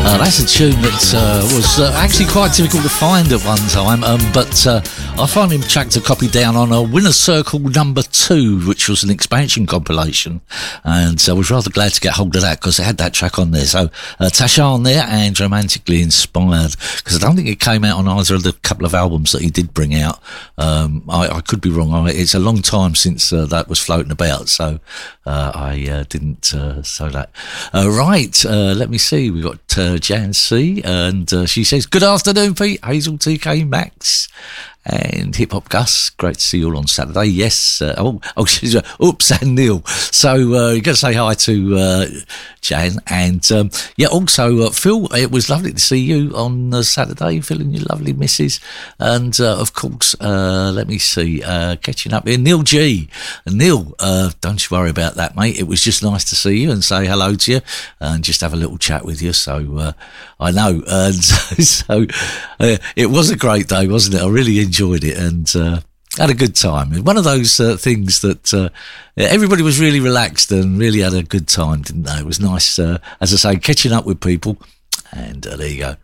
That's a tune that was actually quite difficult to find at one time, but I finally tracked a copy down on a Winner's Circle number 2, which was an expansion compilation, and I was rather glad to get hold of that because it had that track on there. So Tasha on there and Romantically Inspired, because I don't think it came out on either of the couple of albums that he did bring out. I could be wrong. It's a long time since that was floating about, so I didn't say that. Right, let me see. We've got Jan C, and she says, good afternoon, Pete, Hazel, TK, Max, and Hip Hop Gus. Great to see you all on Saturday. Yes. She's oops, and Neil. So you got to say hi to Jan, and also Phil. It was lovely to see you on Saturday, Phil and your lovely missus, and of course, let me see, catching up here, Neil G. Neil, don't you worry about that, mate. It was just nice to see you and say hello to you and just have a little chat with you. So I know, and so it was a great day, wasn't it? I really enjoyed it and had a good time. One of those things that everybody was really relaxed and really had a good time, didn't they? It was nice, as I say, catching up with people. And there you go.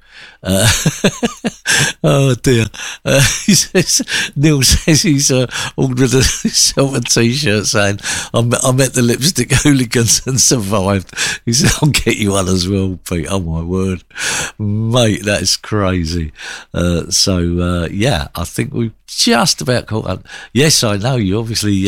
Oh dear. Neil says he's ordered himself a t-shirt saying, I met the lipstick hooligans and survived. He said, I'll get you one as well, Pete. Oh my word. Mate, that's crazy. I think we've just about caught up. Yes, I know you obviously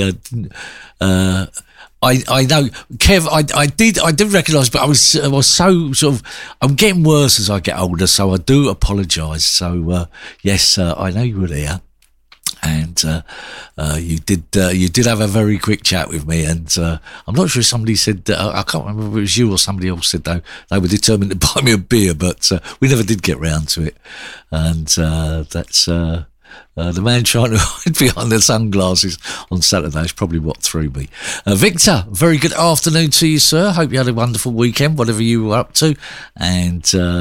I know, Kev. I did recognise, but I was so sort of. I'm getting worse as I get older, so I do apologise. So yes, I know you were there, and you did have a very quick chat with me, and I'm not sure if somebody said I can't remember if it was you or somebody else said they were determined to buy me a beer, but we never did get round to it, and that's. The man trying to hide behind the sunglasses on Saturday is probably what threw me. Victor, very good afternoon to you, sir. Hope you had a wonderful weekend, whatever you were up to. And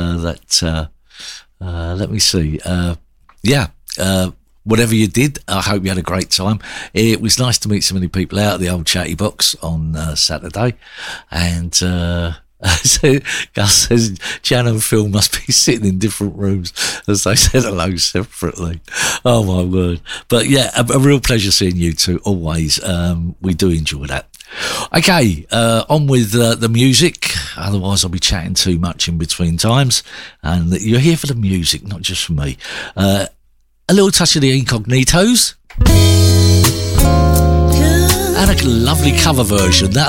let me see. Whatever you did, I hope you had a great time. It was nice to meet so many people out of the old chatty box on Saturday. And so Gus says Jan and Phil must be sitting in different rooms as they said hello separately. Oh my word. But yeah, a real pleasure seeing you two always. We do enjoy that. Okay, on with the music, otherwise I'll be chatting too much in between times, and you're here for the music, not just for me. A little touch of the Incognitos and a lovely cover version. That